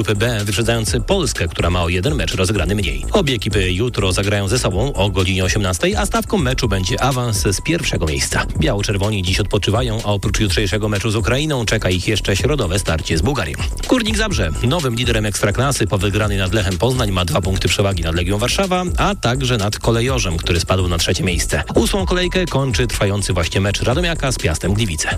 grupy B, wyprzedzając Polskę, która ma o jeden mecz rozegrany mniej. Obie ekipy jutro zagrają ze sobą o godzinie 18, a stawką meczu będzie awans z pierwszego miejsca. Biało-czerwoni dziś odpoczywają, a oprócz jutrzejszego meczu z Ukrainą czeka ich jeszcze środowe starcie z Bułgarią. Górnik Zabrze, nowym liderem Ekstraklasy po wygranej nad Lechem Poznań, ma 2 punkty przewagi nad Legią Warszawa, a także nad Kolejorzem, który spadł na 3. miejsce. 8. kolejkę kończy trwający właśnie mecz Radomiaka z Piastem Gliwice.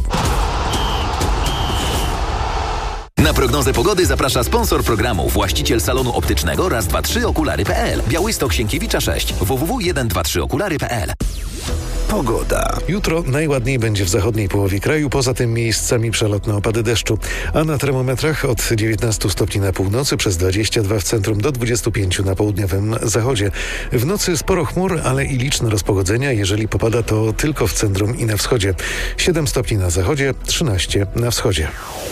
Na prognozę pogody zaprasza sponsor programu, właściciel salonu optycznego Raz, 2, 3 okulary.pl. Białystok Sienkiewicza 6 www.123okulary.pl. Pogoda. Jutro najładniej będzie w zachodniej połowie kraju, poza tym miejscami przelotne opady deszczu. A na termometrach od 19 stopni na północy, przez 22 w centrum do 25 na południowym zachodzie. W nocy sporo chmur, ale i liczne rozpogodzenia. Jeżeli popada, to tylko w centrum i na wschodzie. 7 stopni na zachodzie, 13 na wschodzie.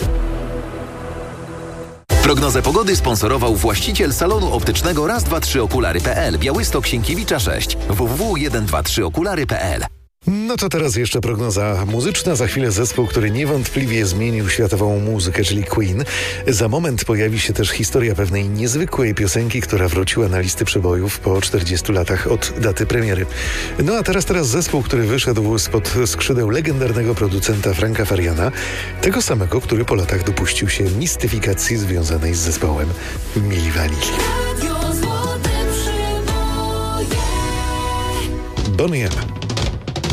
Prognozę pogody sponsorował właściciel salonu optycznego Raz, 2, 3 okulary.pl. Białystok Sienkiewicza 6 www.123okulary.pl. No to teraz jeszcze prognoza muzyczna. Za chwilę zespół, który niewątpliwie zmienił światową muzykę, czyli Queen. Za moment pojawi się też historia pewnej niezwykłej piosenki, która wróciła na listy przebojów po 40 latach od daty premiery. No a teraz zespół, który wyszedł spod skrzydeł legendarnego producenta Franka Fariana, tego samego, który po latach dopuścił się mistyfikacji związanej z zespołem Milli Vanilli. Bonnie M.